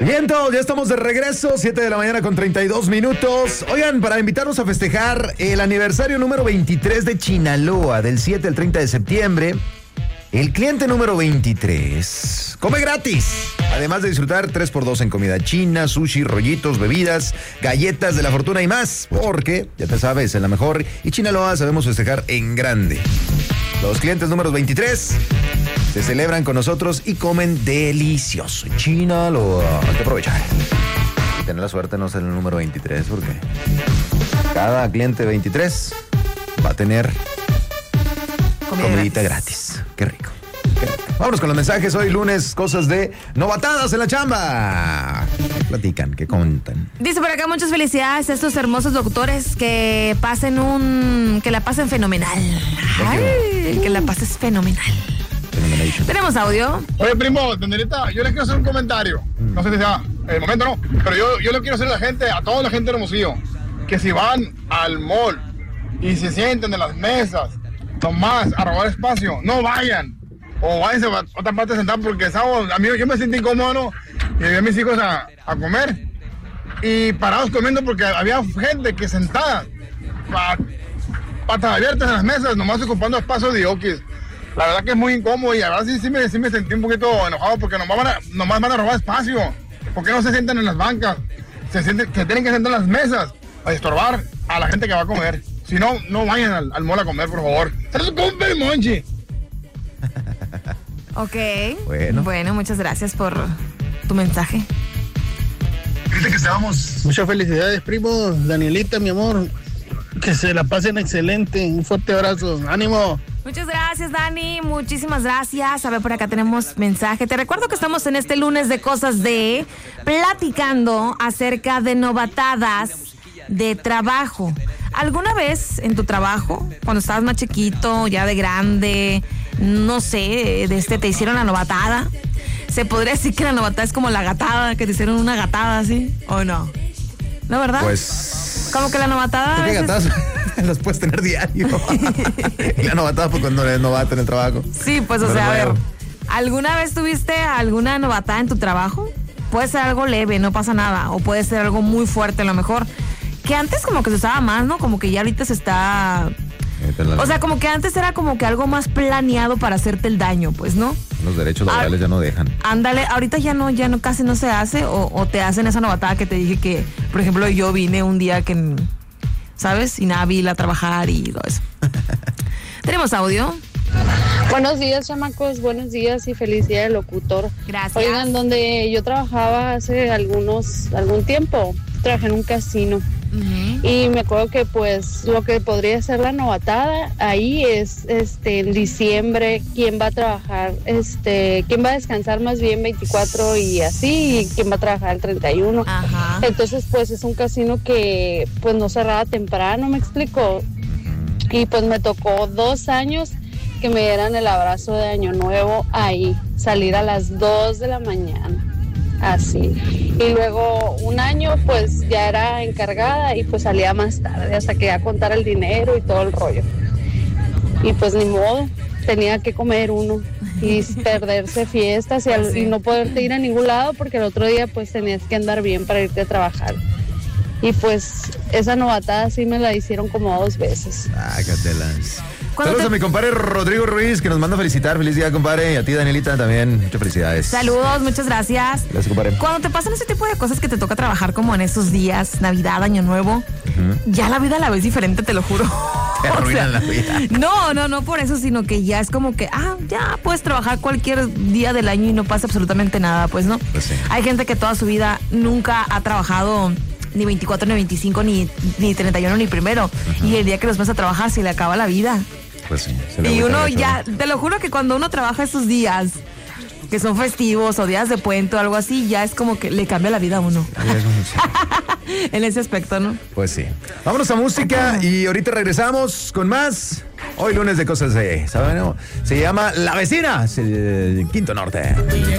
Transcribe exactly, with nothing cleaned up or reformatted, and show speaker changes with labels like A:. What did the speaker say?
A: Vientos, ya estamos de regreso, siete de la mañana con treinta y dos minutos. Oigan, para invitarnos a festejar el aniversario número veintitrés de Chinaloa, del siete al treinta de septiembre, el cliente número veintitrés come gratis. Además de disfrutar tres por dos en comida china, sushi, rollitos, bebidas, galletas de la fortuna y más. Porque, ya te sabes, en la mejor y Chinaloa sabemos festejar en grande. Los clientes números veintitrés se celebran con nosotros y comen delicioso. Chinaloa, hay que aprovechar. Y tener la suerte de no ser el número veintitrés, porque cada cliente veintitrés va a tener
B: comida
A: comidita
B: gratis.
A: gratis. Qué rico. Qué rico. Vámonos con los mensajes. Hoy lunes, cosas de novatadas en la chamba. ¿Qué platican? ¿Qué contan?
B: Dice por acá, muchas felicidades a estos hermosos doctores, que pasen un... que la pasen fenomenal. Ay, que la pases fenomenal. ¿Tenemos audio?
C: Oye, primo, Tenderita, yo les quiero hacer un comentario. No sé si sea el momento, no. Pero yo, yo le quiero hacer a la gente, a toda la gente de Hermosillo, que si van al mall y se sienten en las mesas, nomás a robar espacio, no vayan. O váyanse a otra parte a sentar, porque sábado, a mí yo me sentí incómodo, ¿no? Y llevé a mis hijos a, a comer. Y parados comiendo porque había gente que sentada, pa, patas abiertas en las mesas, nomás ocupando espacio de oquis. La verdad que es muy incómodo y ahora sí, sí, me, sí me sentí un poquito enojado porque nomás van, a, nomás van a robar espacio. ¿Por qué no se sientan en las bancas? Se, sienten, se tienen que sentar en las mesas a estorbar a la gente que va a comer. Si no, no vayan al, al mall a comer, por favor. ¡Se compre, Monchi!
B: Ok.
A: Bueno.
B: Bueno, muchas gracias por tu mensaje.
C: Fíjate que estábamos...
D: Muchas felicidades, primo. Danielita, mi amor. Que se la pasen excelente. Un fuerte abrazo. ¡Ánimo!
B: Muchas gracias, Dani. Muchísimas gracias. A ver, por acá tenemos mensaje. Te recuerdo que estamos en este lunes de cosas de... platicando acerca de novatadas de trabajo. ¿Alguna vez en tu trabajo, cuando estabas más chiquito, ya de grande, no sé, de este, te hicieron la novatada? ¿Se podría decir que la novatada es como la gatada, que te hicieron una gatada así? ¿O no? ¿No, verdad?
A: Pues...
B: Como que la novatada...
A: ¿Qué
B: veces...
A: gatadas las puedes tener diario? Y la novatada pues cuando eres novato en el trabajo.
B: Sí, pues o
A: Pero
B: sea, a ver,
A: bueno.
B: ¿alguna vez tuviste alguna novatada en tu trabajo? Puede ser algo leve, no pasa nada, o puede ser algo muy fuerte a lo mejor. Que antes como que se usaba más, ¿no? Como que ya ahorita se está... O sea, como que antes era como que algo más planeado para hacerte el daño, pues, ¿no?
A: Los derechos laborales ah, ya no dejan.
B: Ándale, ahorita ya no, ya no, casi no se hace, o, o te hacen esa novatada que te dije que, por ejemplo, yo vine un día que, ¿sabes? Y nada, vi a trabajar y todo eso. ¿Tenemos audio?
E: Buenos días, chamacos, buenos días y feliz día del locutor.
B: Gracias.
E: Oigan, donde yo trabajaba hace algunos, algún tiempo, trabajé en un casino. Uh-huh. Y me acuerdo que pues lo que podría ser la novatada ahí es este en diciembre quién va a trabajar, este quién va a descansar más bien veinticuatro y así, y quién va a trabajar el treinta y uno.
B: Uh-huh.
E: Entonces pues es un casino que pues no cerraba temprano, me explico. Y pues me tocó dos años que me dieran el abrazo de Año Nuevo ahí, salir a las dos de la mañana. Así. Y luego un año pues ya era encargada y pues salía más tarde hasta que ya contara el dinero y todo el rollo. Y pues ni modo, tenía que comer uno y perderse fiestas y, al, y no poderte ir a ningún lado porque el otro día pues tenías que andar bien para irte a trabajar. Y pues esa novatada sí me la hicieron como dos veces.
A: Sácatelas. Saludos te... a mi compadre Rodrigo Ruiz, que nos manda a felicitar. Feliz día, compadre. Y a ti, Danielita, también. Muchas felicidades.
B: Saludos, muchas gracias.
A: Gracias, compadre.
B: Cuando te pasan ese tipo de cosas que te toca trabajar como en esos días, Navidad, Año Nuevo, uh-huh. ya la vida la ves diferente, te lo juro.
A: Te arruinan la vida.
B: No, no, no por eso, sino que ya es como que, ah, ya puedes trabajar cualquier día del año y no pasa absolutamente nada, pues, ¿no?
A: Pues sí.
B: Hay gente que toda su vida nunca ha trabajado ni veinticuatro, ni veinticinco, ni, ni treinta y uno, ni primero. Uh-huh. Y el día que los vas a trabajar se le acaba la vida.
A: Pues sí,
B: y uno ya, te lo juro que cuando uno trabaja esos días que son festivos o días de puente o algo así, ya es como que le cambia la vida a uno. En ese aspecto, ¿no?
A: Pues sí. Vámonos a música y ahorita regresamos con más. Hoy lunes de cosas de, ¿saben? Se llama La Vecina, es el Quinto Norte.